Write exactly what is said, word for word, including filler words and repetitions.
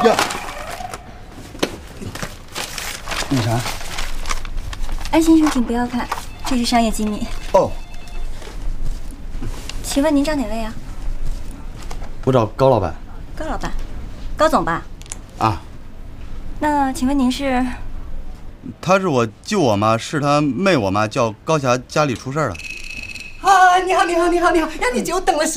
呀，那啥？ 安先生，请不要看，这是商业机密。 哦。 请问您找哪位啊？ 我找高老板。 高老板，高总吧？ 啊。 那请问您是？ 他是我舅我妈，是他妹我妈，叫高霞，家里出事了。 啊，你好，你好，你好，你好，让你久等了，实